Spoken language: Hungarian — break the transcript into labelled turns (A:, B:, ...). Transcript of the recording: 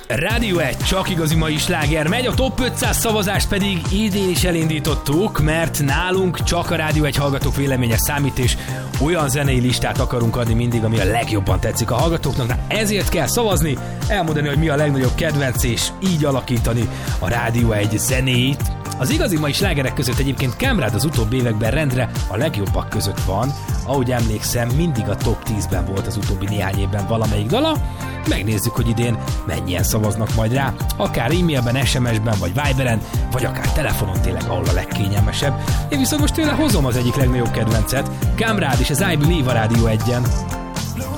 A: Rádió 1, csak igazi mai sláger megy, a Top 500 szavazást pedig idén is elindítottuk, mert nálunk csak a Rádió 1 hallgatók véleménye számít, és olyan zenei listát akarunk adni mindig, ami a legjobban tetszik a hallgatóknak. Na, ezért kell szavazni, elmondani, hogy mi a legnagyobb kedvenc, és így alakítani a Rádió 1 zenéit. Az igazi mai slágerek között egyébként Camrád az utóbbi években rendre a legjobbak között van. Ahogy emlékszem, mindig a top 10-ben volt az utóbbi néhány évben valamelyik dala. Megnézzük, hogy idén mennyien szavaznak majd rá. Akár e-mailben, SMS-ben, vagy Viberen, vagy akár telefonon, tényleg ahol a legkényelmesebb. Én viszont most tőle hozom az egyik legnagyobb kedvencet, Camrád és az I Believe a Rádió 1-en.